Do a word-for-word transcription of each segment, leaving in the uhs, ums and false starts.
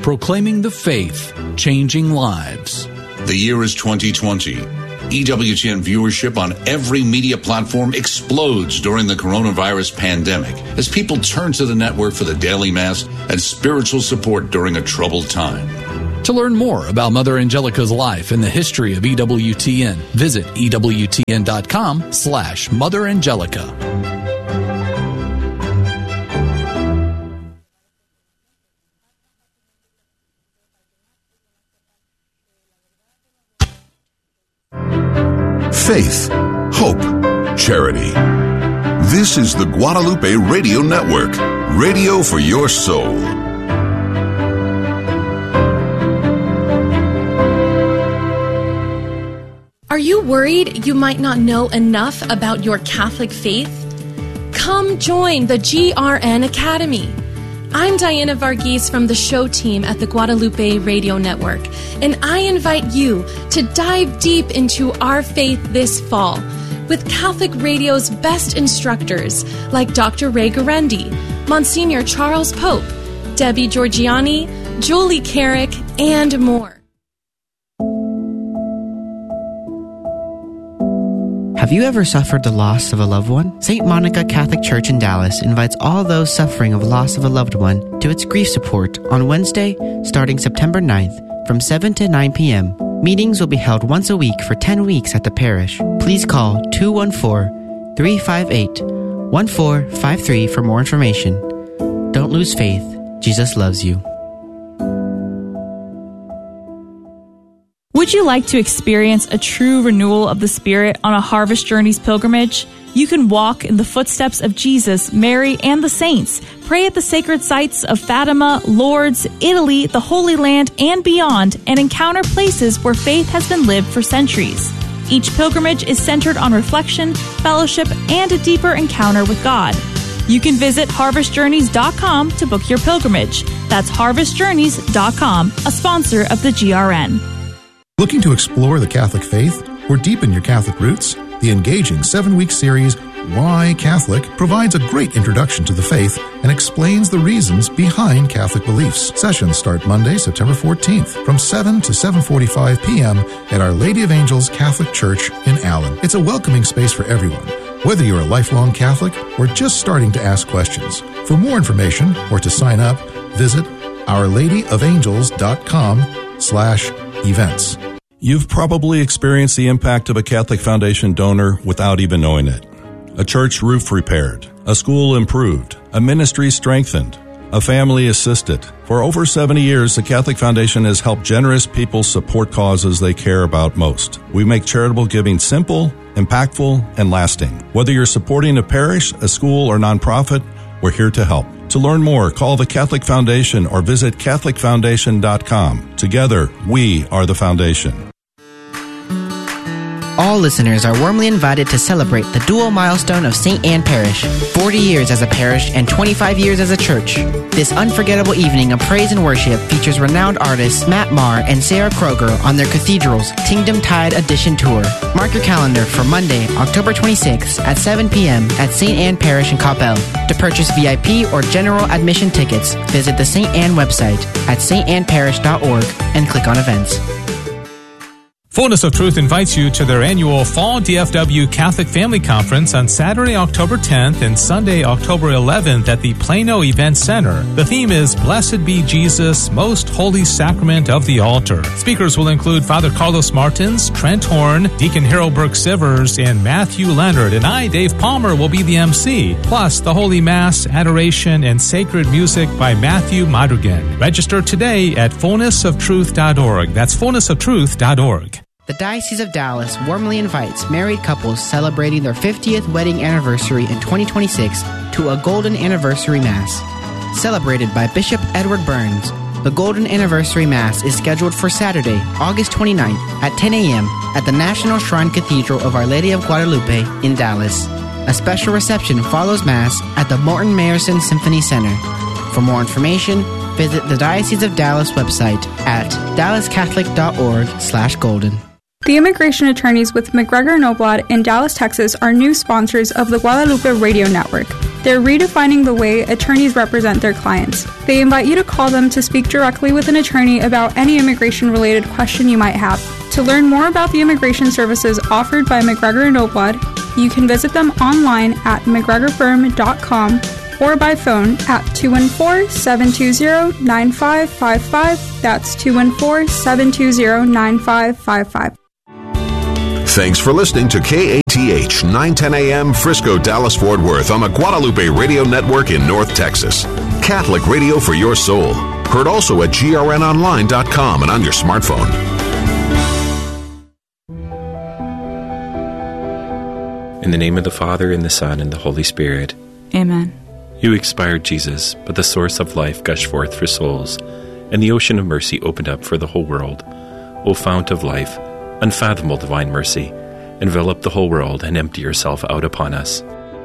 proclaiming the faith, changing lives. The year is twenty twenty. E W T N viewership on every media platform explodes during the coronavirus pandemic as people turn to the network for the daily mass and spiritual support during a troubled time. To learn more about Mother Angelica's life and the history of E W T N, visit ewtn.com slash Mother Angelica. Faith, hope, charity. This is the Guadalupe Radio Network, radio for your soul. Are you worried you might not know enough about your Catholic faith? Come join the G R N Academy. I'm Diana Varghese from the show team at the Guadalupe Radio Network, and I invite you to dive deep into our faith this fall with Catholic Radio's best instructors like Doctor Ray Guarendi, Monsignor Charles Pope, Debbie Georgiani, Julie Carrick, and more. Have you ever suffered the loss of a loved one? Saint Monica Catholic Church in Dallas invites all those suffering of loss of a loved one to its grief support on Wednesday, starting September ninth, from seven to nine p.m. Meetings will be held once a week for ten weeks at the parish. Please call two one four, three five eight, one four five three for more information. Don't lose faith. Jesus loves you. Would you like to experience a true renewal of the Spirit on a Harvest Journeys pilgrimage? You can walk in the footsteps of Jesus, Mary, and the saints, pray at the sacred sites of Fatima, Lourdes, Italy, the Holy Land, and beyond, and encounter places where faith has been lived for centuries. Each pilgrimage is centered on reflection, fellowship, and a deeper encounter with God. You can visit harvest journeys dot com to book your pilgrimage. That's harvest journeys dot com, a sponsor of the G R N. Looking to explore the Catholic faith or deepen your Catholic roots? The engaging seven-week series, Why Catholic, provides a great introduction to the faith and explains the reasons behind Catholic beliefs. Sessions start Monday, September fourteenth from seven to seven forty-five p.m. at Our Lady of Angels Catholic Church in Allen. It's a welcoming space for everyone, whether you're a lifelong Catholic or just starting to ask questions. For more information or to sign up, visit ourladyofangels.com slash events. You've probably experienced the impact of a Catholic Foundation donor without even knowing it. A church roof repaired, a school improved, a ministry strengthened, a family assisted. For over seventy years, the Catholic Foundation has helped generous people support causes they care about most. We make charitable giving simple, impactful, and lasting. Whether you're supporting a parish, a school, or nonprofit, we're here to help. To learn more, call the Catholic Foundation or visit catholic foundation dot com. Together, we are the foundation. All listeners are warmly invited to celebrate the dual milestone of Saint Anne Parish, forty years as a parish and twenty-five years as a church. This unforgettable evening of praise and worship features renowned artists Matt Maher and Sarah Kroger on their Cathedral's Kingdom Tide Edition Tour. Mark your calendar for Monday, October twenty-sixth at seven p.m. at Saint Anne Parish in Coppell. To purchase V I P or general admission tickets, visit the Saint Anne website at saint anne parish dot org and click on events. Fullness of Truth invites you to their annual Fall D F W Catholic Family Conference on Saturday, October tenth and Sunday, October eleventh at the Plano Event Center. The theme is Blessed be Jesus, Most Holy Sacrament of the Altar. Speakers will include Father Carlos Martins, Trent Horn, Deacon Harold Burke-Sivers, and Matthew Leonard, and I, Dave Palmer, will be the M C. Plus, the Holy Mass, Adoration, and Sacred Music by Matthew Madrigan. Register today at fullness of truth dot org. That's fullness of truth dot org. The Diocese of Dallas warmly invites married couples celebrating their fiftieth wedding anniversary in twenty twenty-six to a Golden Anniversary Mass. Celebrated by Bishop Edward Burns, the Golden Anniversary Mass is scheduled for Saturday, August twenty-ninth at ten a.m. at the National Shrine Cathedral of Our Lady of Guadalupe in Dallas. A special reception follows Mass at the Morton Mayerson Symphony Center. For more information, visit the Diocese of Dallas website at dallas catholic dot org slash golden. The immigration attorneys with McGregor Noblad in Dallas, Texas are new sponsors of the Guadalupe Radio Network. They're redefining the way attorneys represent their clients. They invite you to call them to speak directly with an attorney about any immigration-related question you might have. To learn more about the immigration services offered by McGregor and Oblad, you can visit them online at mcgregor firm dot com or by phone at two one four, seven two zero, nine five five five. That's two one four, seven two zero, nine five five five. Thanks for listening to K A T H nine ten A M Frisco, Dallas, Fort Worth on the Guadalupe Radio Network in North Texas. Catholic radio for your soul. Heard also at G R N online dot com and on your smartphone. In the name of the Father, and the Son, and the Holy Spirit. Amen. You expired, Jesus, but the source of life gushed forth for souls, and the ocean of mercy opened up for the whole world. O fount of life, unfathomable divine mercy, envelop the whole world and empty yourself out upon us.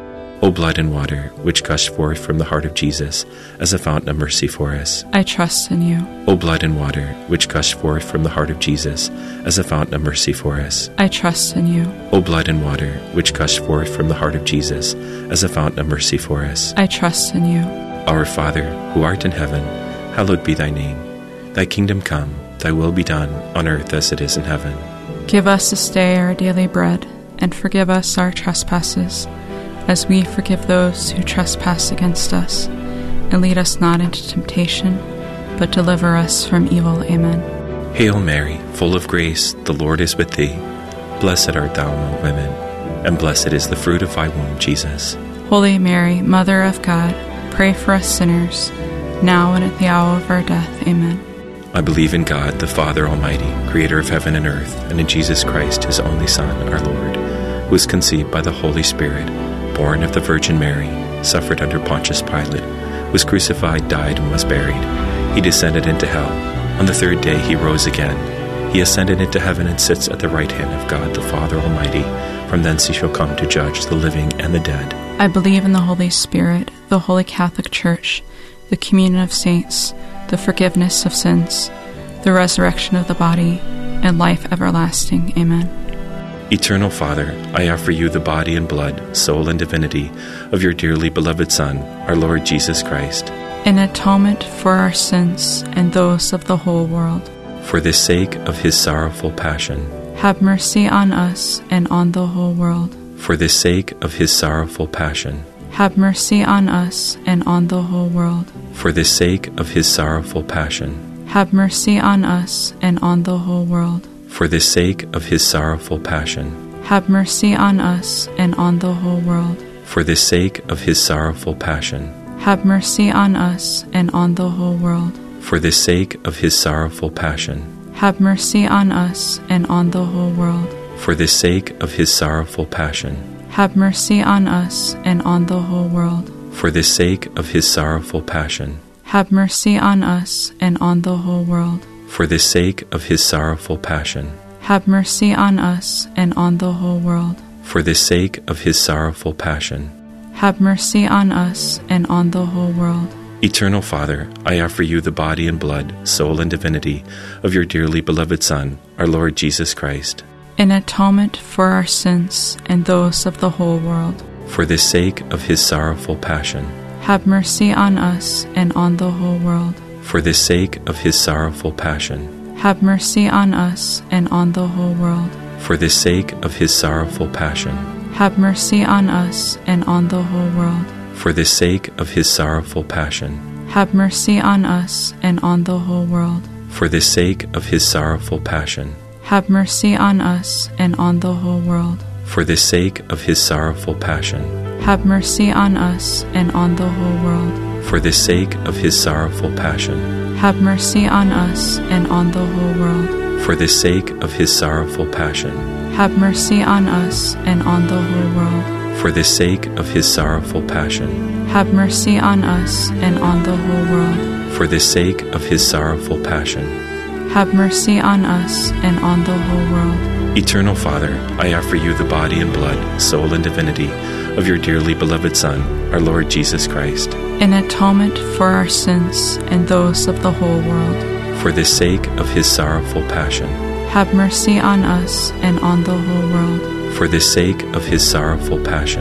O blood and water, which gushed forth from the heart of Jesus as a fountain of mercy for us. I trust in you. O blood and water, which gushed forth from the heart of Jesus as a fountain of mercy for us. I trust in you. O blood and water, which gushed forth from the heart of Jesus as a fountain of mercy for us. I trust in you. Our Father, who art in heaven, hallowed be thy name. Thy kingdom come, thy will be done, on earth as it is in heaven. Give us this day our daily bread, and forgive us our trespasses, as we forgive those who trespass against us. And lead us not into temptation, but deliver us from evil. Amen. Hail Mary, full of grace, the Lord is with thee. Blessed art thou among women, and blessed is the fruit of thy womb, Jesus. Holy Mary, Mother of God, pray for us sinners, now and at the hour of our death. Amen. I believe in God, the Father Almighty, creator of heaven and earth, and in Jesus Christ, his only Son, our Lord, who was conceived by the Holy Spirit, born of the Virgin Mary, suffered under Pontius Pilate, was crucified, died, and was buried. He descended into hell. On the third day he rose again. He ascended into heaven and sits at the right hand of God, the Father Almighty. From thence he shall come to judge the living and the dead. I believe in the Holy Spirit, the Holy Catholic Church, the communion of saints, the forgiveness of sins, the resurrection of the body, and life everlasting. Amen. Eternal Father, I offer you the body and blood, soul and divinity of your dearly beloved Son, our Lord Jesus Christ, in atonement for our sins and those of the whole world. For the sake of his sorrowful passion, have mercy on us and on the whole world. For the sake of his sorrowful passion, have mercy on us and on the whole world. For the sake of his sorrowful passion, have mercy on us and on the whole world. For the sake of his sorrowful passion, have mercy on us and on the whole world. For the sake of his sorrowful passion, have mercy on us and on the whole world. For the sake of his sorrowful passion, have mercy on us and on the whole world. For the sake of his sorrowful passion, have mercy on us and on the whole world. For the sake of his sorrowful passion, have mercy on us and on the whole world. For the sake of his sorrowful passion, have mercy on us and on the whole world. For the sake of his sorrowful passion, have mercy on us and on the whole world. Eternal Father, I offer you the body and blood, soul and divinity of your dearly beloved Son, our Lord Jesus Christ, in atonement for our sins and those of the whole world. For the sake of his sorrowful passion, have mercy on us and on the whole world. For the sake of his sorrowful passion, have mercy on us and on the whole world. For the sake of his sorrowful passion, have mercy on us and on the whole world. For the sake of his sorrowful passion, have mercy on us and on the whole world. For the sake of his sorrowful passion, have mercy on us and on the whole world. For the sake of his sorrowful passion, have mercy on us and on the whole world. For the sake of his sorrowful passion, have mercy on us and on the whole world. For the sake of his sorrowful passion, have mercy on us and on the whole world. For the sake of his sorrowful passion, have mercy on us and on the whole world. For the sake of his sorrowful passion, have mercy on us and on the whole world. Eternal Father, I offer you the body and blood, soul and divinity of your dearly beloved Son, our Lord Jesus Christ, in atonement for our sins and those of the whole world. For the sake of his sorrowful passion, have mercy on us and on the whole world. For the sake of his sorrowful passion,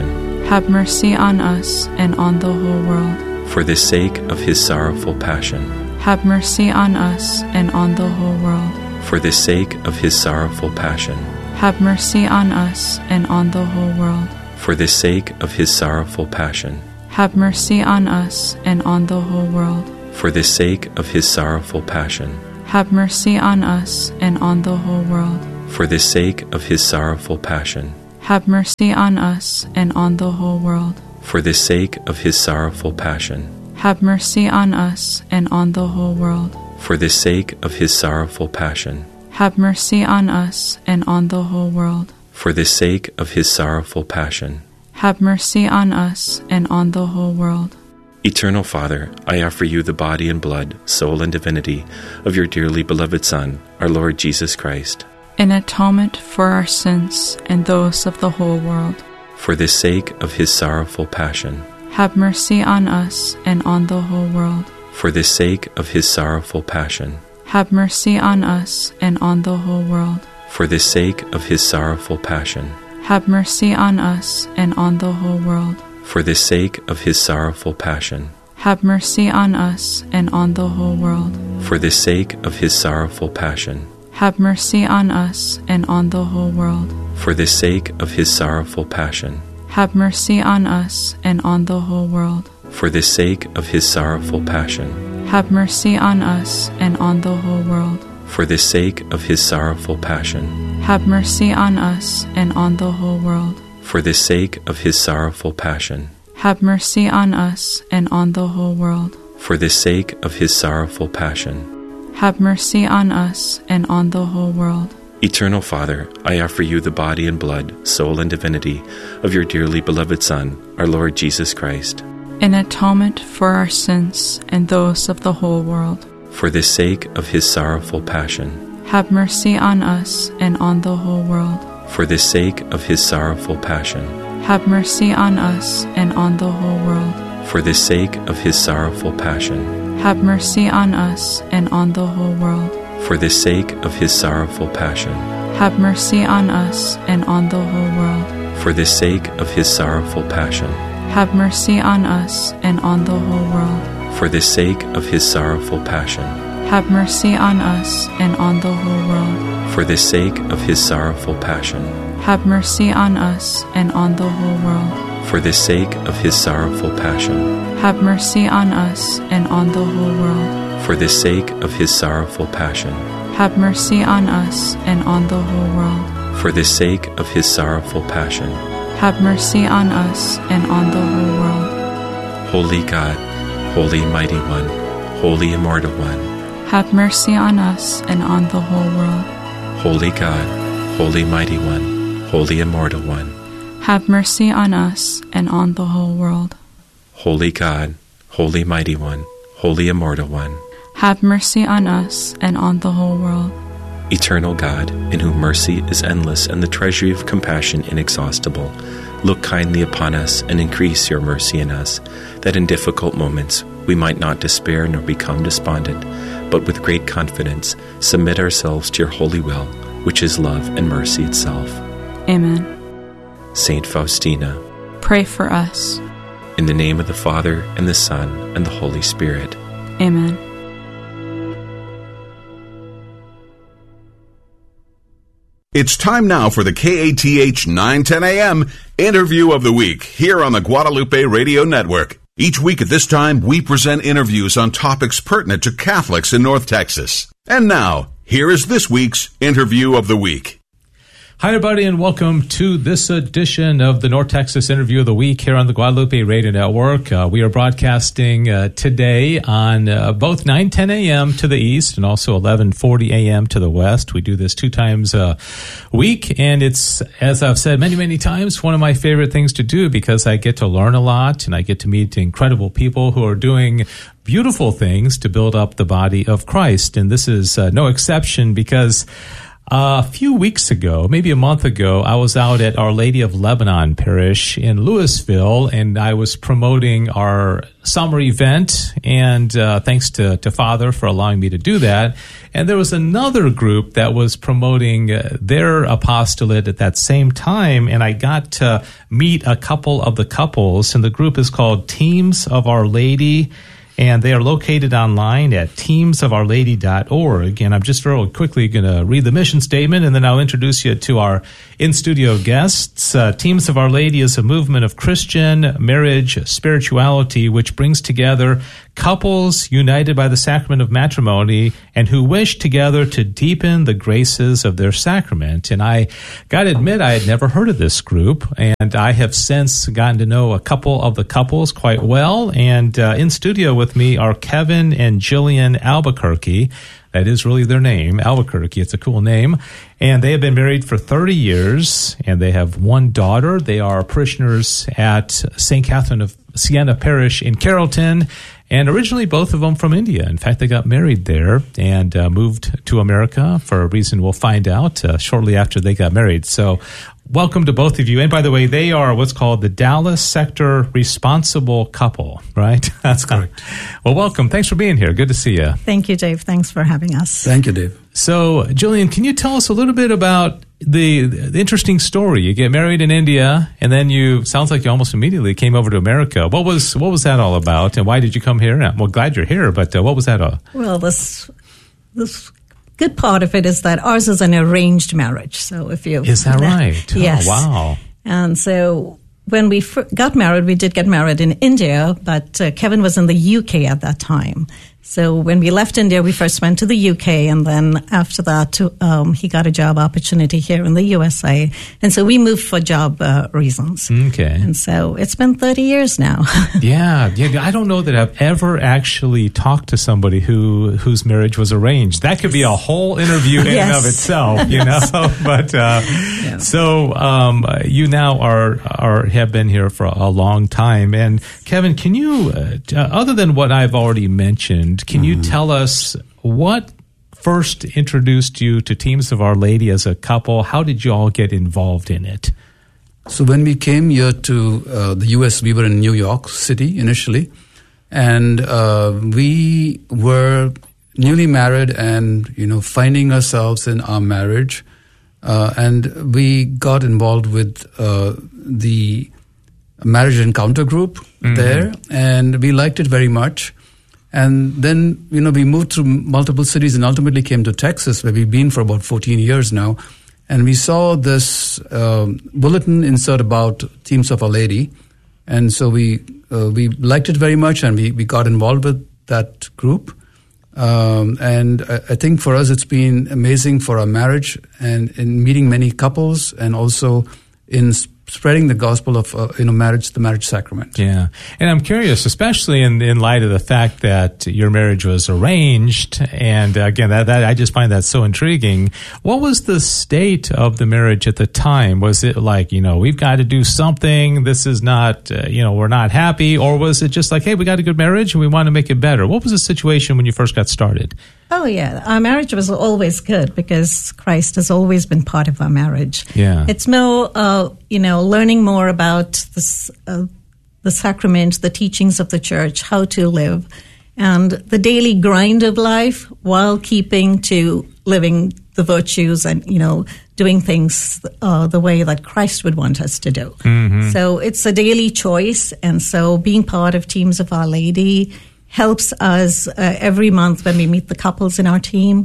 have mercy on us and on the whole world. For the sake of his sorrowful passion, have mercy on us and on the whole world. For the sake of his sorrowful passion, have mercy on us and on the whole world. For the sake of his sorrowful passion, have mercy on us and on the whole world. For the sake of his sorrowful passion, have mercy on us and on the whole world. For the sake of his sorrowful passion, have mercy on us and on the whole world. For the sake of his sorrowful passion, have mercy on us and on the whole world. For the sake of his sorrowful passion, have mercy on us and on the whole world. For the sake of his sorrowful passion, have mercy on us and on the whole world. Eternal Father, I offer you the body and blood, soul and divinity of your dearly beloved Son, our Lord Jesus Christ, in atonement for our sins and those of the whole world. For the sake of his sorrowful passion, have mercy on us and on the whole world. For the sake of his sorrowful passion, have mercy on us and on the whole world. For the sake of his sorrowful passion, have mercy on us and on the whole world. For the sake of his sorrowful passion, have mercy on us and on the whole world. For the sake of his sorrowful passion, have mercy on us and on the whole world. For the sake of his sorrowful passion, have mercy on us and on the whole world. For the sake of his sorrowful passion, have mercy on us and on the whole world. For the sake of his sorrowful passion, have mercy on us and on the whole world. For the sake of his sorrowful passion, have mercy on us and on the whole world. For the sake of his sorrowful passion, have mercy on us and on the whole world. Eternal Father, I offer you the body and blood, soul and divinity of your dearly beloved Son, our Lord Jesus Christ, in atonement for our sins and those of the whole world. For the sake of his sorrowful passion, have mercy on us and on the whole world. For the sake of his sorrowful passion, have mercy on us and on the whole world. For the sake of his sorrowful passion, have mercy on us and on the whole world. For the sake of his sorrowful passion, have mercy on us and on the whole world. For the sake of his sorrowful passion, have mercy on us and on the whole world. For the sake of his sorrowful passion, have mercy on us and on the whole world. For the sake of his sorrowful passion, have mercy on us and on the whole world. For the sake of his sorrowful passion, have mercy on us and on the whole world. For the sake of his sorrowful passion, have mercy on us and on the whole world. For the sake of his sorrowful passion, have mercy on us and on the whole world. Holy God, Holy Mighty One, Holy Immortal One, have mercy on us and on the whole world. Holy God, Holy Mighty One, Holy Immortal One, have mercy on us and on the whole world. Holy God, Holy Mighty One, Holy Immortal One, have mercy on us and on the whole world. Eternal God, in whom mercy is endless and the treasury of compassion inexhaustible, look kindly upon us and increase your mercy in us, that in difficult moments we might not despair nor become despondent, but with great confidence submit ourselves to your holy will, which is love and mercy itself. Amen. Saint Faustina, pray for us. In the name of the Father, and the Son, and the Holy Spirit. Amen. It's time now for the K A T H nine ten A M Interview of the Week here on the Guadalupe Radio Network. Each week at this time, we present interviews on topics pertinent to Catholics in North Texas. And now, here is this week's Interview of the Week. Hi, everybody, and welcome to this edition of the North Texas Interview of the Week here on the Guadalupe Radio Network. Uh, we are broadcasting uh, today on uh, both nine ten A M to the east and also eleven forty A M to the west. We do this two times a week, and it's, as I've said many, many times, one of my favorite things to do because I get to learn a lot and I get to meet incredible people who are doing beautiful things to build up the body of Christ. And this is uh, no exception because A few weeks ago, maybe a month ago, I was out at Our Lady of Lebanon Parish in Louisville, and I was promoting our summer event, and uh, thanks to, to Father for allowing me to do that. And there was another group that was promoting uh, their apostolate at that same time, and I got to meet a couple of the couples, and the group is called Teams of Our Lady, and they are located online at teams of our lady dot org. And I'm just very quickly going to read the mission statement, and then I'll introduce you to our in-studio guests. Uh, Teams of Our Lady is a movement of Christian marriage spirituality which brings together couples united by the sacrament of matrimony and who wish together to deepen the graces of their sacrament. And I got to admit, I had never heard of this group, and I have since gotten to know a couple of the couples quite well. And uh, in studio with me are Kevin and Jillian Albuquerque. That is really their name, Albuquerque. It's a cool name. And they have been married for thirty years, and they have one daughter. They are parishioners at Saint Catherine of Siena Parish in Carrollton, and originally both of them from India. In fact, they got married there and uh, moved to America for a reason we'll find out uh, shortly after they got married. So welcome to both of you. And by the way, they are what's called the Dallas Sector Responsible Couple, right? That's correct. Well, welcome. Thanks for being here. Good to see you. Thank you, Dave. Thanks for having us. Thank you, Dave. So, Jillian, can you tell us a little bit about the, the interesting story? You get married in India, and then you, sounds like you almost immediately came over to America. What was what was that all about, and why did you come here? I'm well, glad you're here, but uh, what was that all? Well, this this good part of it is that ours is an arranged marriage. So if you is that right? Yes. Oh, wow. And so when we f- got married, we did get married in India, but uh, Kevin was in the U K at that time. So when we left India, we first went to the U K, and then after that, um, he got a job opportunity here in the U S A. And so we moved for job uh, reasons. Okay. And so it's been thirty years now. yeah, yeah. I don't know that I've ever actually talked to somebody who whose marriage was arranged. That could be a whole interview in yes. and of itself, you know. but uh, yeah. so um, you now are are have been here for a long time. And Kevin, can you, uh, other than what I've already mentioned, can you tell us what first introduced you to Teams of Our Lady as a couple? How did you all get involved in it? So when we came here to uh, the U S, we were in New York City initially, and uh, we were newly married and, you know, finding ourselves in our marriage, uh, and we got involved with uh, the marriage encounter group mm-hmm. there, and we liked it very much. And then, you know, we moved through multiple cities and ultimately came to Texas, where we've been for about fourteen years now. And we saw this um, bulletin insert about Teams of Our Lady. And so we uh, we liked it very much, and we, we got involved with that group. Um, and I, I think for us it's been amazing for our marriage and in meeting many couples, and also in spreading the gospel of uh, you know marriage, the marriage sacrament. Yeah, and I'm curious, especially in, in light of the fact that your marriage was arranged, and uh, again, that, that I just find that so intriguing. What was the state of the marriage at the time? Was it like, you know, we've got to do something, this is not, uh, you know, we're not happy, or was it just like, hey, we got a good marriage and we want to make it better? What was the situation when you first got started? Oh, yeah. Our marriage was always good because Christ has always been part of our marriage. Yeah. It's more, uh, you know, learning more about this, uh, the sacrament, the teachings of the church, how to live, and the daily grind of life while keeping to living the virtues and, you know, doing things uh, the way that Christ would want us to do. Mm-hmm. So it's a daily choice. And so being part of Teams of Our Lady helps us uh, every month when we meet the couples in our team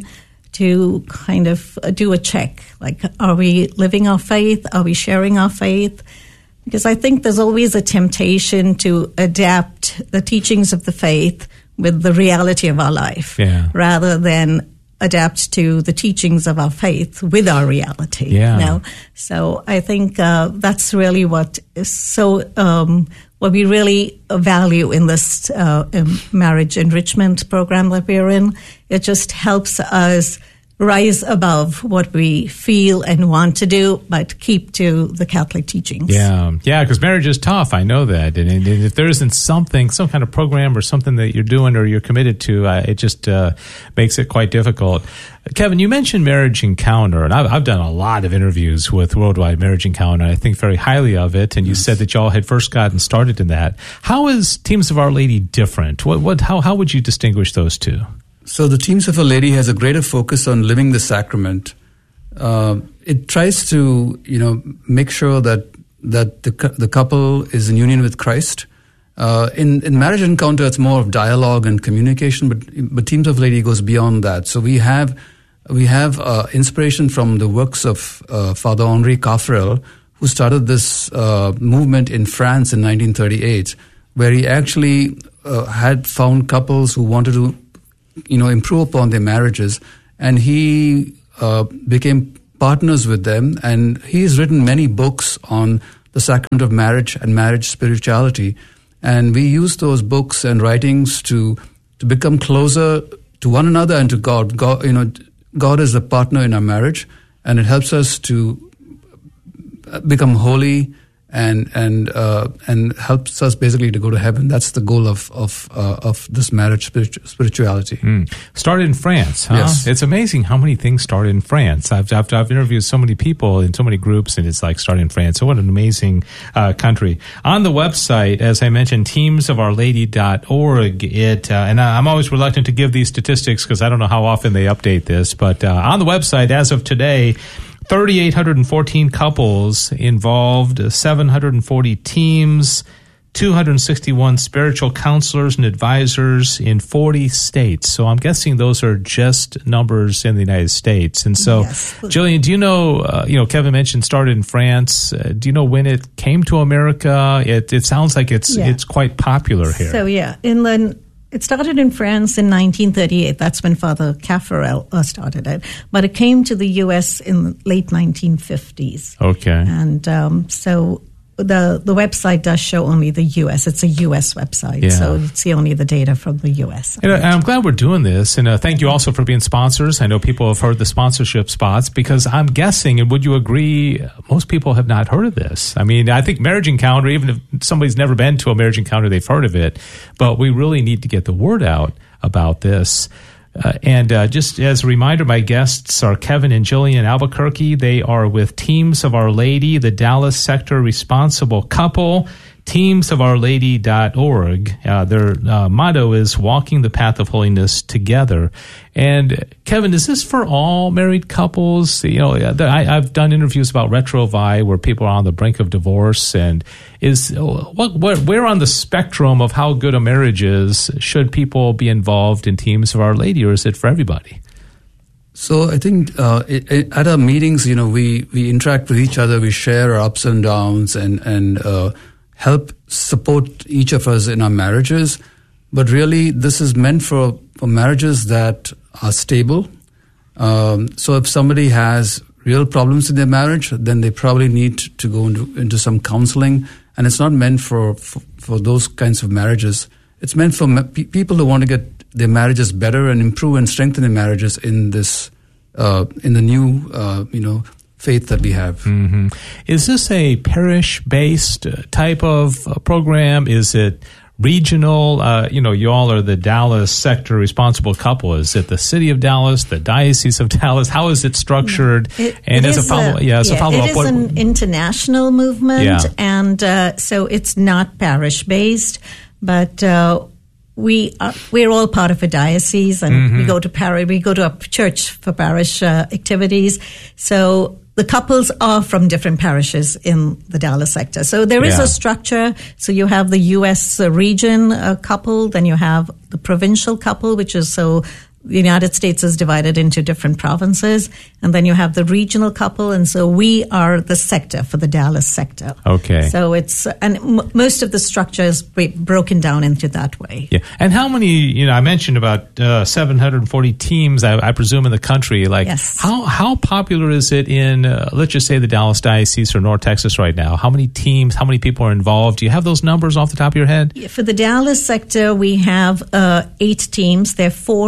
to kind of uh, do a check. Like, are we living our faith? Are we sharing our faith? Because I think there's always a temptation to adapt the teachings of the faith with the reality of our life, yeah. rather than adapt to the teachings of our faith with our reality. Yeah. You know? So I think uh, that's really what is so... Um, what we really value in this uh, marriage enrichment program that we're in. It just helps us rise above what we feel and want to do, but keep to the Catholic teachings. Yeah, yeah, because marriage is tough. I know that, and, and if there isn't something, some kind of program or something that you're doing or you're committed to, uh, it just uh, makes it quite difficult. Kevin, you mentioned Marriage Encounter, and I've, I've done a lot of interviews with Worldwide Marriage Encounter, and I think very highly of it. And you yes. said that y'all had first gotten started in that. How is Teams of Our Lady different? What, what, how, how would you distinguish those two? So the Teams of Our Lady has a greater focus on living the sacrament. Uh, it tries to, you know, make sure that that the the couple is in union with Christ. Uh, in in Marriage Encounter, it's more of dialogue and communication, but but Teams of Our Lady goes beyond that. So we have we have uh, inspiration from the works of uh, Father Henri Caffarel, who started this uh, movement in France in nineteen thirty-eight, where he actually uh, had found couples who wanted to, you know, improve upon their marriages, and he uh, became partners with them, and he's written many books on the sacrament of marriage and marriage spirituality, and we use those books and writings to to become closer to one another and to God. God, you know, God is a partner in our marriage, and it helps us to become holy and and uh, and helps us basically to go to heaven. That's the goal of of uh, of this marriage spiritu- spirituality. Mm. Started in France, huh? Yes. It's amazing how many things started in France. I've, I've I've interviewed so many people in so many groups, and it's like started in France. So what an amazing uh, country. On the website, as I mentioned, teams of our lady dot org. It uh, and I'm always reluctant to give these statistics because I don't know how often they update this. But uh, on the website, as of today, three thousand eight hundred fourteen couples involved, seven hundred forty teams, two hundred sixty-one spiritual counselors and advisors in forty states. So I'm guessing those are just numbers in the United States. And so, yes. Jillian, do you know, uh, you know, Kevin mentioned started in France. Uh, do you know when it came to America? It, it sounds like it's yeah. it's quite popular here. So, yeah, in the... It started in France in nineteen thirty-eight. That's when Father Caffarel uh, started it. But it came to the U S in the late nineteen fifties. Okay. And um, so the the website does show only the U S. It's a U S website. Yeah. So you see only the data from the U S. And I'm glad we're doing this. And uh, thank you also for being sponsors. I know people have heard the sponsorship spots because I'm guessing, and would you agree, most people have not heard of this. I mean, I think Marriage Encounter, even if somebody's never been to a Marriage Encounter, they've heard of it. But we really need to get the word out about this. Uh, and uh, just as a reminder, my guests are Kevin and Jillian Albuquerque. They are with Teams of Our Lady, the Dallas sector responsible couple, teams of our lady dot org. Uh, their uh, motto is walking the path of holiness together. And Kevin, is this for all married couples? You know, I, I've done interviews about Retrovi where people are on the brink of divorce. And is what where, where on the spectrum of how good a marriage is should people be involved in Teams of Our Lady, or is it for everybody? So I think uh, it, it, at our meetings, you know, we, we interact with each other, we share our ups and downs, and and uh, help support each of us in our marriages. But really, this is meant for, for marriages that are stable. Um, so if somebody has real problems in their marriage, then they probably need to go into, into some counseling. And it's not meant for, for, for those kinds of marriages. It's meant for ma- pe- people who want to get their marriages better and improve and strengthen their marriages in this, uh, in the new, uh, you know, faith that we have. Mm-hmm. Is this a parish-based type of program? Is it regional? Uh, you know, you all are the Dallas sector responsible couple. Is it the city of Dallas, the diocese of Dallas? How is it structured? It, and it as a follow, a, yeah, as yeah, a follow it up, is what, an international movement, yeah. and uh, so it's not parish-based, but. Uh, We are, we're all part of a diocese, and mm-hmm. we go to parish, we go to a church for parish uh, activities. So the couples are from different parishes in the Dallas sector. So there is yeah. a structure. So you have the U S region uh, couple, then you have the provincial couple, which is so the United States is divided into different provinces, and then you have the regional couple, and so we are the sector for the Dallas sector. Okay. So it's, and m- most of the structure is b- broken down into that way. Yeah. And how many, you know, I mentioned about uh, seven hundred forty teams, I, I presume, in the country. Like, yes. how, how popular is it in, uh, let's just say, the Dallas Diocese or North Texas right now? How many teams, how many people are involved? Do you have those numbers off the top of your head? For the Dallas sector, we have uh, eight teams. There are four in Spain.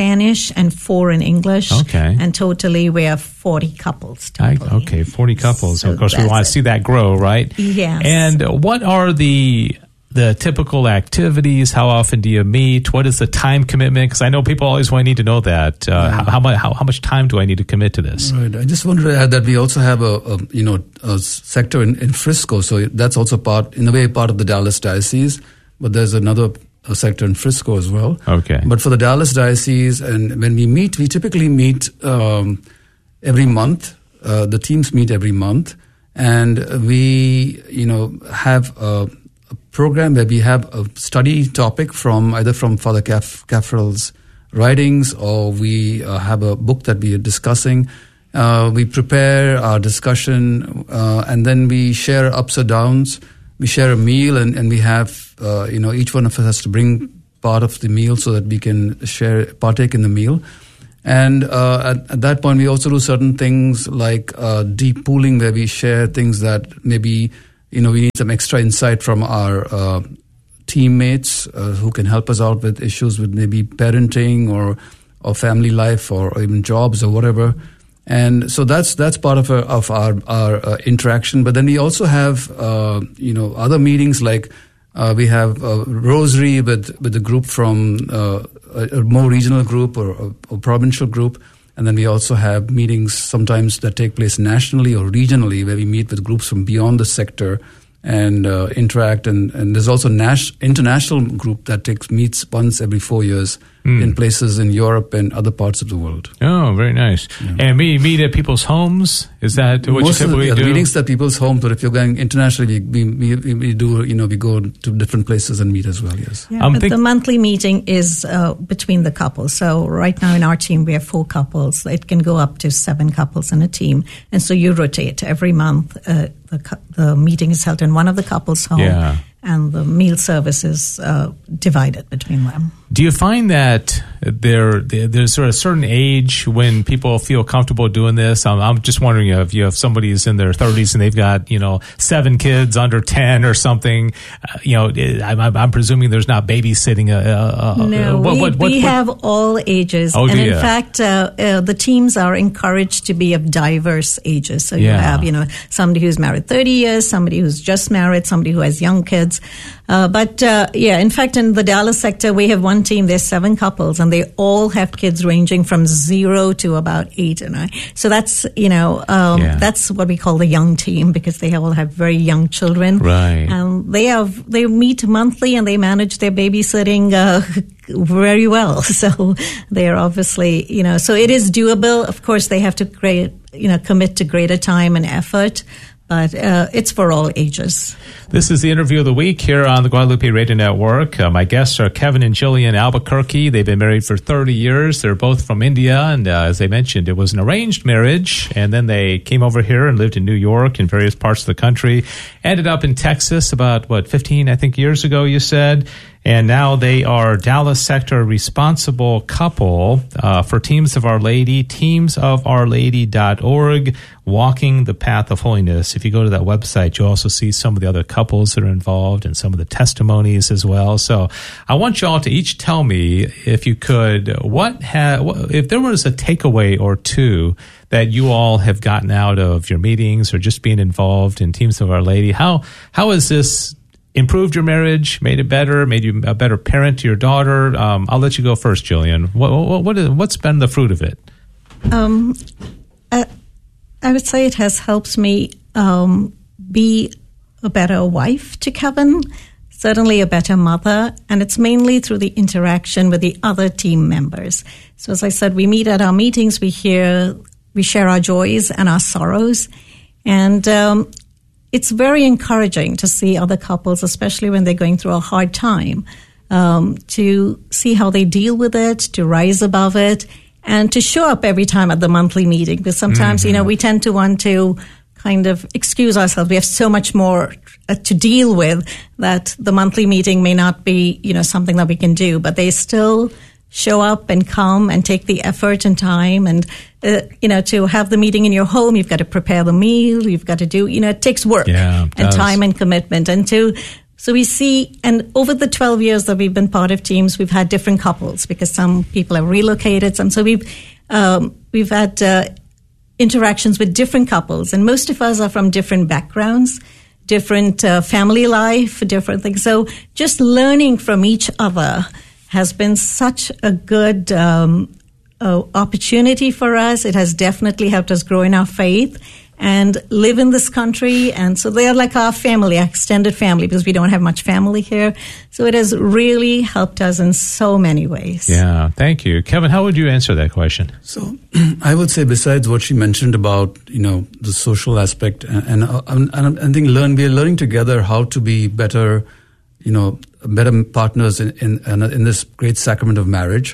Spanish and four in English. Okay. And totally we have forty couples. I, okay, forty couples. So and of course, we that's want to it. see that grow, right? Yes. And what are the the typical activities? How often do you meet? What is the time commitment? Because I know people always want to need to know that. Uh, Right. how, how, much, how, how much time do I need to commit to this? Right. I just wanted to add that we also have a, a you know a sector in, in Frisco, so that's also part, in a way, part of the Dallas Diocese. But there's another a sector in Frisco as well. Okay. But for the Dallas Diocese, and when we meet, we typically meet um, every month. Uh, the teams meet every month, and we you know have a, a program where we have a study topic from either from Father Caff- Caffarel's writings, or we uh, have a book that we are discussing. Uh, we prepare our discussion, uh, and then we share ups or downs. We share a meal, and, and we have, uh, you know, each one of us has to bring part of the meal so that we can share, partake in the meal. And uh, at, at that point, we also do certain things like uh, deep pooling, where we share things that maybe, you know, we need some extra insight from our uh, teammates uh, who can help us out with issues with maybe parenting or or family life or, or even jobs or whatever. And so that's that's part of our, of our our uh, interaction. But then we also have uh, you know other meetings, like uh, we have a rosary with with a group from uh, a, a more regional group or a, a provincial group, and then we also have meetings sometimes that take place nationally or regionally, where we meet with groups from beyond the sector and uh, interact. And, and there's also Nash, international group that takes meets once every four years mm. in places in Europe and other parts of the world. Oh, very nice. Yeah. And we meet at people's homes? Is that what Most you typically of the, yeah, do? the meetings at people's homes, but if you're going internationally, we, we, we, we do, you know, we go to different places and meet as well, yes. Yeah, but think- the monthly meeting is uh, between the couples. So right now in our team, we have four couples. It can go up to seven couples in a team. And so you rotate every month. Uh, the, the meeting is held in one of the couples' home. Yeah. And the meal service is uh, divided between them. Do you find that there there's sort of a certain age when people feel comfortable doing this? I'm, I'm just wondering if you have somebody who's in their thirties and they've got, you know, seven kids under ten or something. Uh, you know, I'm, I'm presuming there's not babysitting. Uh, uh, no, what, we, what, what, we what? have all ages. Oh, and do in you? fact, uh, uh, the teams are encouraged to be of diverse ages. So Yeah. you have, you know, somebody who's married thirty years, somebody who's just married, somebody who has young kids. Uh, but, uh, yeah, in fact, in the Dallas sector, we have one team, there's seven couples, and they all have kids ranging from zero to about eight. And I, so that's, you know, um, Yeah. that's what we call the young team, because they all have very young children. Right. And they have, they meet monthly and they manage their babysitting, uh, very well. So they're obviously, you know, so it is doable. Of course, they have to create, you know, commit to greater time and effort. But uh, it's for all ages. This is the interview of the week here on the Guadalupe Radio Network. Uh, my guests are Kevin and Jillian Albuquerque. They've been married for thirty years. They're both from India. And uh, as they mentioned, it was an arranged marriage. And then they came over here and lived in New York and various parts of the country. Ended up in Texas about, what, fifteen, I think, years ago, you said. And now they are Dallas sector responsible couple uh, for Teams of Our Lady, teams of our lady dot org, walking the path of holiness. If you go to that website, you'll also see some of the other couples that are involved and some of the testimonies as well. So I want you all to each tell me, if you could, what ha- if there was a takeaway or two that you all have gotten out of your meetings or just being involved in Teams of Our Lady. How how is this improved your marriage, made it better, made you a better parent to your daughter? Um, I'll let you go first, Jillian. What, what, what is, what's been the fruit of it? Um, I, I would say it has helped me um, be a better wife to Kevin, certainly a better mother, and it's mainly through the interaction with the other team members. So as I said, we meet at our meetings, we hear, we share our joys and our sorrows, and um, it's very encouraging to see other couples, especially when they're going through a hard time, um, to see how they deal with it, to rise above it, and to show up every time at the monthly meeting. Because sometimes, mm-hmm. you know, we tend to want to kind of excuse ourselves. We have so much more uh, to deal with that the monthly meeting may not be, you know, something that we can do, but they still show up and come and take the effort and time. And, uh, you know, to have the meeting in your home, you've got to prepare the meal, you've got to do, you know, it takes work yeah, it and does. time and commitment. And to So we see, and over the twelve years that we've been part of teams, we've had different couples because some people have relocated. And so we've, um, we've had uh, interactions with different couples, and most of us are from different backgrounds, different uh, family life, different things. So just learning from each other has been such a good um, uh, opportunity for us. It has definitely helped us grow in our faith and live in this country. And so they're like our family, our extended family, because we don't have much family here. So it has really helped us in so many ways. Yeah, thank you. Kevin, how would you answer that question? So I would say, besides what she mentioned about, you know, the social aspect, and, and, uh, and I think learn, we're learning together how to be better, you know, better partners in, in, in this great sacrament of marriage.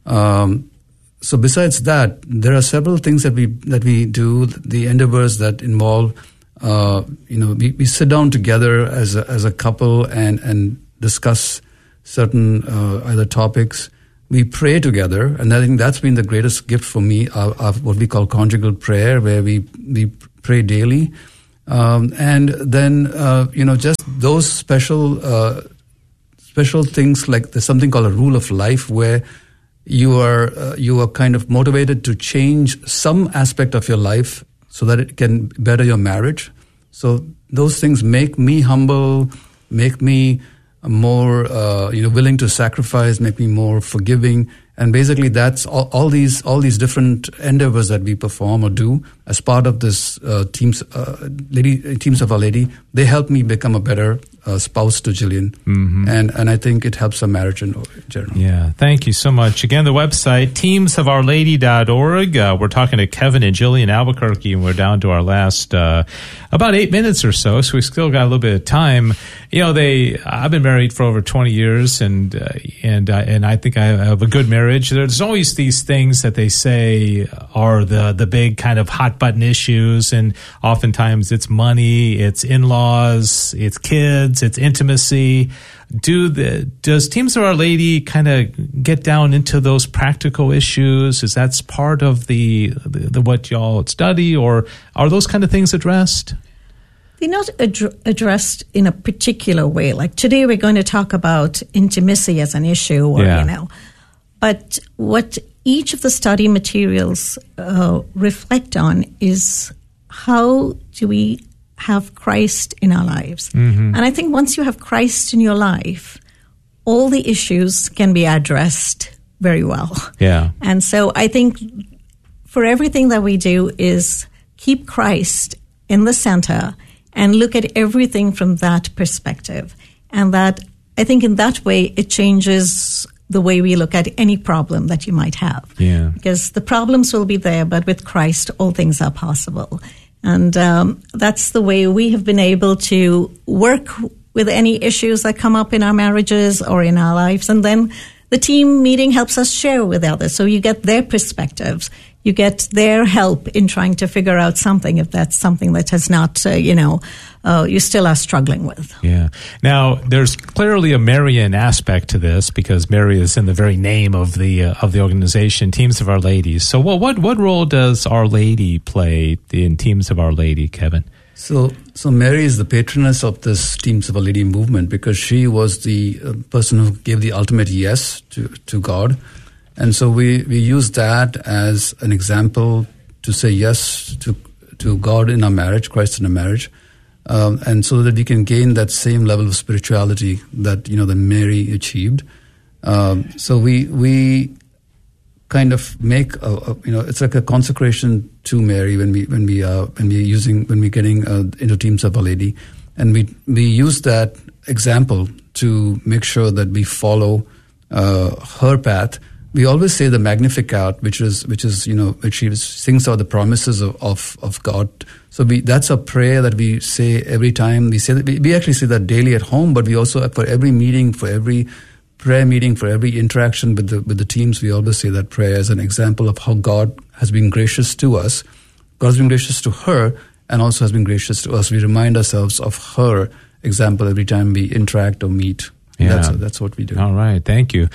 Um, So besides that, there are several things that we that we do, the endeavors that involve, uh, you know, we, we sit down together as a, as a couple and, and discuss certain uh, either topics. We pray together, and I think that's been the greatest gift for me, of, of what we call conjugal prayer, where we, we pray daily. Um, and then, uh, you know, just those special uh, special things, like there's something called a rule of life, where you are uh, you are kind of motivated to change some aspect of your life so that it can better your marriage. So those things make me humble, make me more uh, you know willing to sacrifice, make me more forgiving, and basically that's all, all these all these different endeavors that we perform or do as part of this uh, teams uh, lady teams of Our Lady. They help me become a better Uh, spouse to Jillian, mm-hmm. and and I think it helps our marriage in general. Yeah, thank you so much. Again, the website, teams of our lady dot org. Uh, we're talking to Kevin and Jillian Albuquerque, and we're down to our last uh, about eight minutes or so, so we still got a little bit of time. You know, they I've been married for over twenty years, and uh, and uh, and I think I have a good marriage. There's always these things that they say are the the big kind of hot button issues, and oftentimes it's money, it's in-laws, it's kids, it's intimacy. Do the does Teams of Our Lady kind of get down into those practical issues? Is that part of the, the, the what y'all study, or are those kind of things addressed? They're not ad- addressed in a particular way. Like today, we're going to talk about intimacy as an issue, or yeah. you know, but what each of the study materials uh, reflect on is how do we have Christ in our lives. Mm-hmm. And I think once you have Christ in your life, all the issues can be addressed very well. Yeah. And so I think for everything that we do is keep Christ in the center and look at everything from that perspective. And that, I think in that way, it changes the way we look at any problem that you might have. Yeah. Because the problems will be there, but with Christ, all things are possible. And um, that's the way we have been able to work with any issues that come up in our marriages or in our lives. And then the team meeting helps us share with others. So you get their perspectives. You get their help in trying to figure out something, if that's something that has not, uh, you know, uh, you still are struggling with. Yeah. Now, there's clearly a Marian aspect to this, because Mary is in the very name of the uh, of the organization, Teams of Our Lady. So what, what what role does Our Lady play in Teams of Our Lady, Kevin? So, so Mary is the patroness of this Teams of Our Lady movement, because she was the uh, person who gave the ultimate yes to, to God. And so we, we use that as an example to say yes to to God in our marriage, Christ in our marriage, um, and so that we can gain that same level of spirituality that, you know, that Mary achieved. Um, so we we kind of make a, a, you know, it's like a consecration to Mary when we when we uh, when we using when we're getting uh, into Teams of Our Lady, and we we use that example to make sure that we follow uh, her path. We always say the Magnificat, which is, which is, you know, which she sings out the promises of, of, of God. So we, that's a prayer that we say every time. We say that we, we actually say that daily at home, but we also, for every meeting, for every prayer meeting, for every interaction with the with the teams, we always say that prayer as an example of how God has been gracious to us. God has been gracious to her, and also has been gracious to us. We remind ourselves of her example every time we interact or meet. Yeah. That's, that's what we do. All right. Thank you.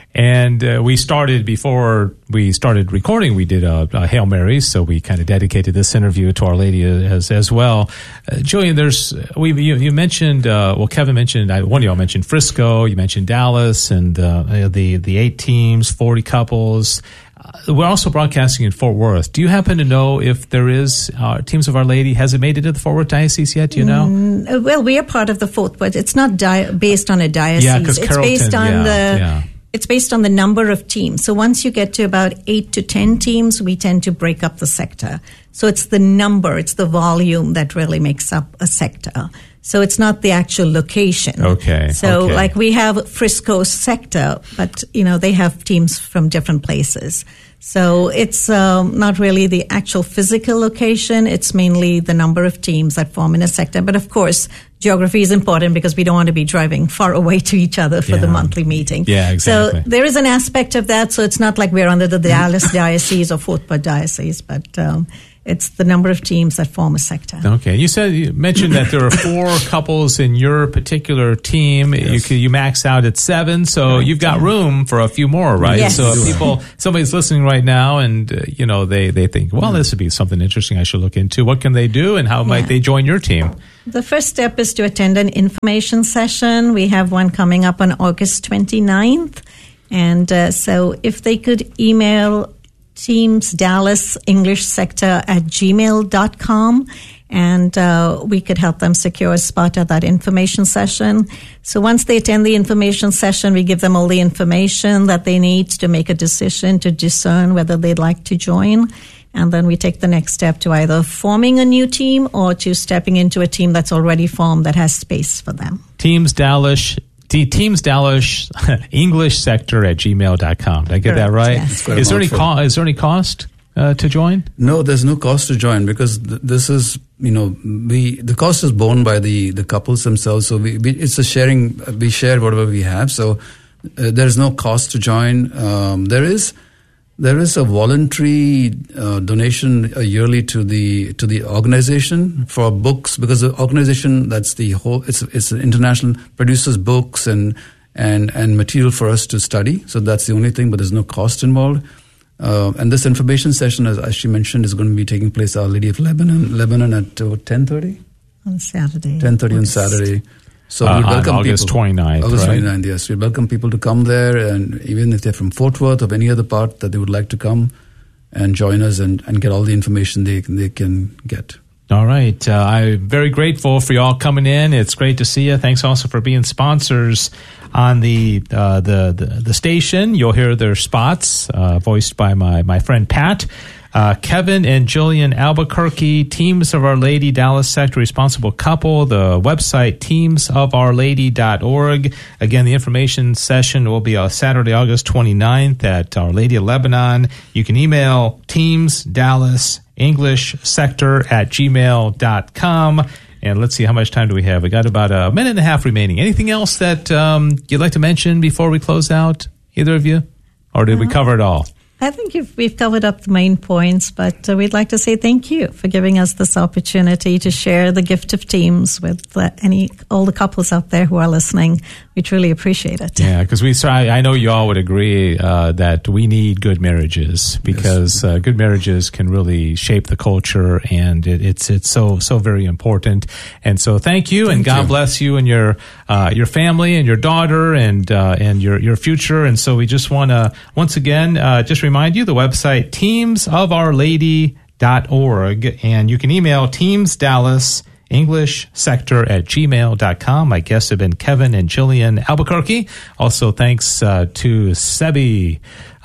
And uh, we started, before we started recording, we did a, a Hail Mary, so we kind of dedicated this interview to Our Lady as as well. Uh, Julian, there's, we you, you mentioned, uh, well, Kevin mentioned, one of y'all mentioned Frisco, you mentioned Dallas, and uh, the, the eight teams, forty couples. Uh, we're also broadcasting in Fort Worth. Do you happen to know if there is, uh, Teams of Our Lady, has it made it to the Fort Worth Diocese yet? Do you know? Mm, well, we are part of the Fort Worth. It's not di- based on a diocese. Yeah, because it's based on yeah, the... Yeah. It's based on the number of teams. So once you get to about eight to ten teams, we tend to break up the sector. So it's the number, it's the volume that really makes up a sector. So it's not the actual location. Okay. So okay. like we have Frisco sector, but you know they have teams from different places. So it's um, not really the actual physical location. It's mainly the number of teams that form in a sector. But of course, geography is important because we don't want to be driving far away to each other for yeah. the monthly meeting. Yeah, exactly. So there is an aspect of that. So it's not like we're under the Dallas Diocese or Fort Worth Diocese, but um, it's the number of teams that form a sector. Okay. You said, you mentioned that there are four couples in your particular team. Yes. You could, you max out at seven, so Right. you've got room for a few more, right? Yes. So if people, somebody's listening right now and, uh, you know, they, they think, well, this would be something interesting I should look into. What can they do and how Yeah. might they join your team? The first step is to attend an information session. We have one coming up on August twenty-ninth. And uh, so if they could email Teams Dallas English Sector at gmail dot com, and uh, we could help them secure a spot at that information session. So once they attend the information session, we give them all the information that they need to make a decision to discern whether they'd like to join. And then we take the next step to either forming a new team or to stepping into a team that's already formed that has space for them. Teams Dallas, T- Teams Dallas English Sector at gmail dot com. Did I get Correct, that right? yes. Is there any co- is there any cost uh, to join? No, there's no cost to join because th- this is, you know, we the cost is borne by the, the couples themselves. So we, we it's a sharing. We share whatever we have. So uh, there is no cost to join. Um, there is. There is a voluntary uh, donation uh, yearly to the to the organization for books because the organization that's the whole it's it's an international produces books and and and material for us to study. So that's the only thing, but there's no cost involved. Uh, and this information session, as, as she mentioned, is going to be taking place at Our Lady of Lebanon, Lebanon at uh, ten thirty On Saturday. ten thirty on Saturday. So Uh, we on welcome August people. twenty-ninth, August right? twenty-ninth, yes. We welcome people to come there, and even if they're from Fort Worth or any other part that they would like to come and join us and, and get all the information they they can get. All right. Uh, I'm very grateful for y'all coming in. It's great to see you. Thanks also for being sponsors on the uh, the, the the station. You'll hear their spots uh, voiced by my, my friend Pat. Uh, Kevin and Jillian Albuquerque, Teams of Our Lady Dallas Sector Responsible Couple. The website, teams of our lady dot org. Again, the information session will be on Saturday, August twenty-ninth at Our Lady of Lebanon. You can email Teams Dallas English Sector at gmail dot com. And let's see, how much time do we have? We got about a minute and a half remaining. Anything else that um, you'd like to mention before we close out, either of you? Or did we cover it all? I think you've, we've covered up the main points, but uh, we'd like to say thank you for giving us this opportunity to share the gift of teams with uh, any all the couples out there who are listening. We truly appreciate it. Yeah, because we. I, I know you all would agree uh, that we need good marriages because uh, good marriages can really shape the culture, and it, it's it's so so very important. And so, thank you, Thank and God you. bless you and your uh, your family and your daughter and uh, and your your future. And so, we just want to once again uh, just remind you the website teams of our lady dot org, and you can email Teams Dallas English Sector at gmail dot com. My guests have been Kevin and Jillian Albuquerque. Also, thanks uh, to Sebi,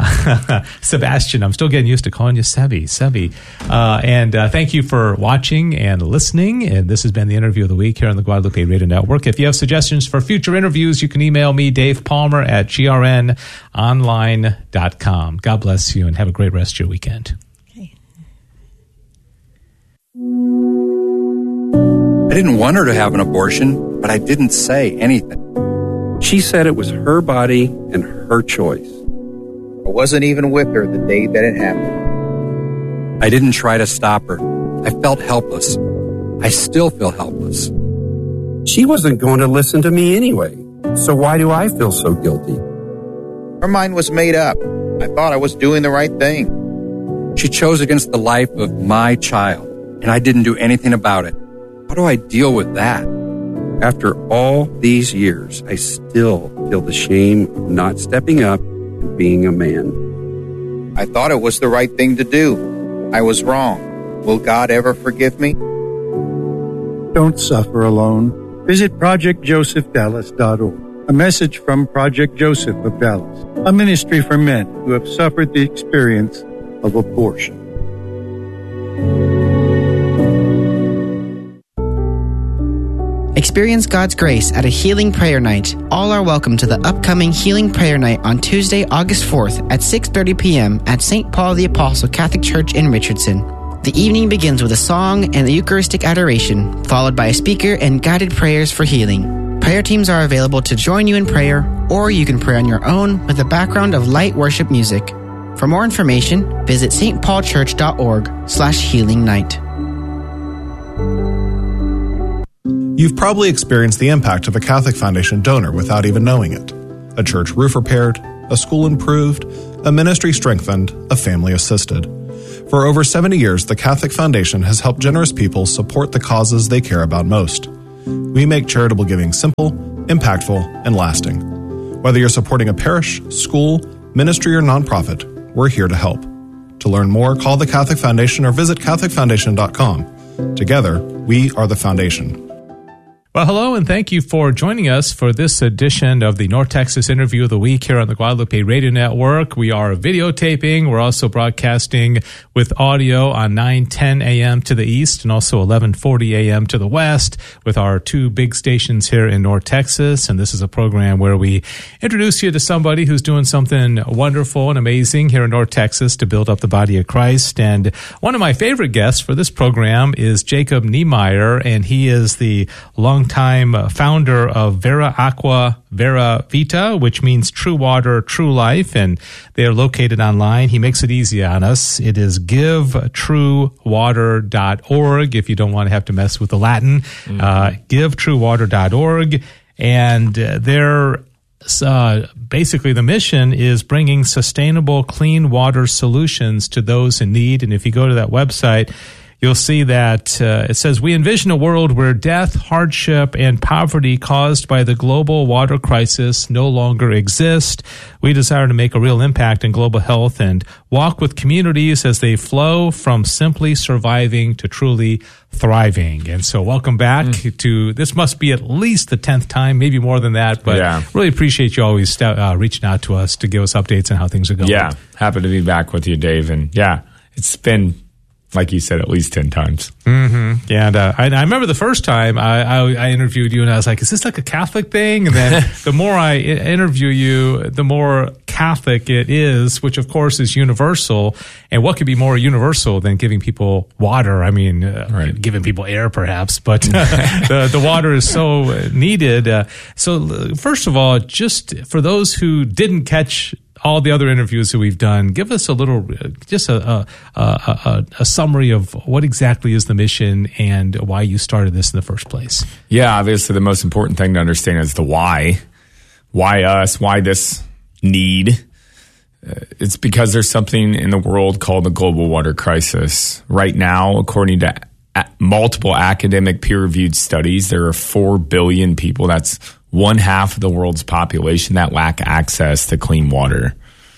Sebastian. I'm still getting used to calling you Sebi. Sebi. Uh, and uh, thank you for watching and listening. And this has been the interview of the week here on the Guadalupe Radio Network. If you have suggestions for future interviews, you can email me, Dave Palmer, at g r n online dot com. God bless you and have a great rest of your weekend. I didn't want her to have an abortion, but I didn't say anything. She said it was her body and her choice. I wasn't even with her the day that it happened. I didn't try to stop her. I felt helpless. I still feel helpless. She wasn't going to listen to me anyway. So why do I feel so guilty? Her mind was made up. I thought I was doing the right thing. She chose against the life of my child, and I didn't do anything about it. How do I deal with that? After all these years, I still feel the shame of not stepping up and being a man. I thought it was the right thing to do. I was wrong. Will God ever forgive me? Don't suffer alone. Visit project joseph dallas dot org. A message from Project Joseph of Dallas, a ministry for men who have suffered the experience of abortion. Experience God's grace at a Healing Prayer Night. All are welcome to the upcoming Healing Prayer Night on Tuesday, August fourth at six thirty p.m. at Saint Paul the Apostle Catholic Church in Richardson. The evening begins with a song and the Eucharistic adoration, followed by a speaker and guided prayers for healing. Prayer teams are available to join you in prayer, or you can pray on your own with a background of light worship music. For more information, visit stpaulchurch.org slash healing night. You've probably experienced the impact of a Catholic Foundation donor without even knowing it. A church roof repaired, a school improved, a ministry strengthened, a family assisted. For over seventy years, the Catholic Foundation has helped generous people support the causes they care about most. We make charitable giving simple, impactful, and lasting. Whether you're supporting a parish, school, ministry, or nonprofit, we're here to help. To learn more, call the Catholic Foundation or visit catholic foundation dot com. Together, we are the Foundation. Well, hello, and thank you for joining us for this edition of the North Texas Interview of the Week here on the Guadalupe Radio Network. We are videotaping. We're also broadcasting with audio on nine ten a.m. to the east and also eleven forty a.m. to the west with our two big stations here in North Texas. And this is a program where we introduce you to somebody who's doing something wonderful and amazing here in North Texas to build up the body of Christ. And one of my favorite guests for this program is Jacob Niemeyer, and he is the long time founder of Vera Aqua Vera Vita, which means true water, true life, and they are located online. He makes it easy on us. It is give true water dot org if you don't want to have to mess with the Latin. Mm-hmm. Uh, give true water dot org, and uh, they're Uh, basically, the mission is bringing sustainable, clean water solutions to those in need. And if you go to that website, you'll see that uh, it says, we envision a world where death, hardship, and poverty caused by the global water crisis no longer exist. We desire to make a real impact in global health and walk with communities as they flow from simply surviving to truly thriving. And so welcome back mm. to, this must be at least the tenth time, maybe more than that, but yeah. really appreciate you always st- uh, reaching out to us to give us updates on how things are going. Yeah, happy to be back with you, Dave. And yeah, it's been, like you said, at least ten times. Mm-hmm. Yeah, and uh, I, I remember the first time I, I, I interviewed you, and I was like, is this like a Catholic thing? And then the more I I- interview you, the more Catholic it is, which of course is universal. And what could be more universal than giving people water? I mean, uh, right. giving people air perhaps, but uh, the, the water is so needed. Uh, so first of all, just for those who didn't catch all the other interviews that we've done, give us a little, just a, a, a, a summary of what exactly is the mission and why you started this in the first place. Yeah, obviously the most important thing to understand is the why. Why us? Why this need? Uh, it's because there's something in the world called the global water crisis. Right now, according to a- multiple academic peer-reviewed studies, there are four billion people, that's one half of the world's population, that lack access to clean water.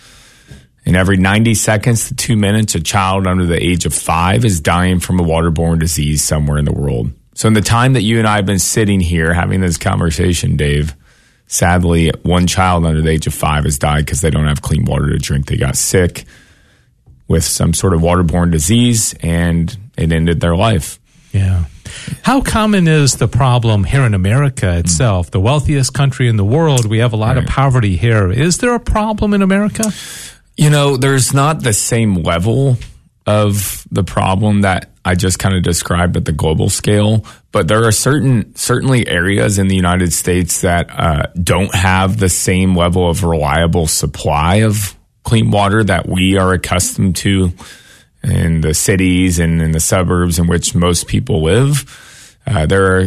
And every ninety seconds to two minutes, a child under the age of five is dying from a waterborne disease somewhere in the world. So in the time that you and I have been sitting here having this conversation, Dave, sadly, one child under the age of five has died because they don't have clean water to drink. They got sick with some sort of waterborne disease, and it ended their life. Yeah. How common is the problem here in America itself, the wealthiest country in the world? We have a lot right. of poverty here. Is there a problem in America? You know, there's not the same level of the problem that I just kind of described at the global scale, but there are certain certainly areas in the United States that uh, don't have the same level of reliable supply of clean water that we are accustomed to in the cities and in the suburbs in which most people live. Uh, there are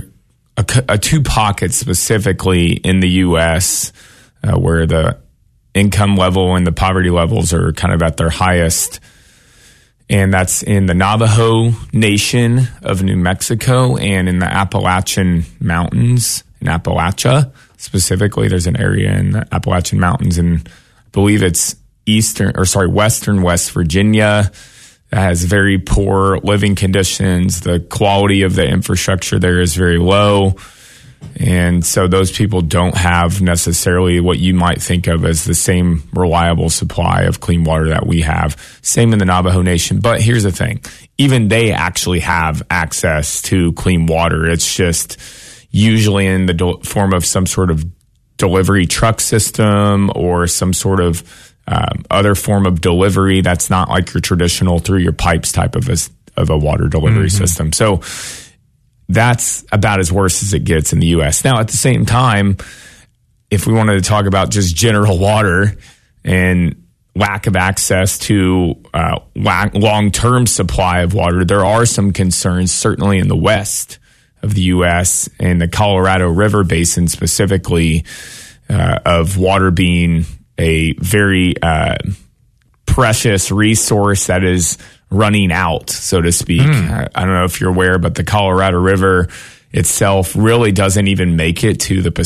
a, a two pockets specifically in the U S uh, where the income level and the poverty levels are kind of at their highest. And that's in the Navajo Nation of New Mexico and in the Appalachian Mountains in Appalachia. Specifically, there's an area in the Appalachian Mountains, and I believe it's eastern, or sorry, western West Virginia that has very poor living conditions. The quality of the infrastructure there is very low. And so those people don't have necessarily what you might think of as the same reliable supply of clean water that we have. Same in the Navajo Nation. But here's the thing. Even they actually have access to clean water. It's just usually in the do- form of some sort of delivery truck system or some sort of um, other form of delivery that's not like your traditional through your pipes type of a, of a water delivery mm-hmm. system. So that's about as worse as it gets in the U S. Now, at the same time, if we wanted to talk about just general water and lack of access to uh, long-term supply of water, there are some concerns, certainly in the west of the U S and the Colorado River Basin specifically, uh, of water being a very uh, precious resource that is running out, so to speak. Mm. I, I don't know if you're aware, but the Colorado River itself really doesn't even make it to the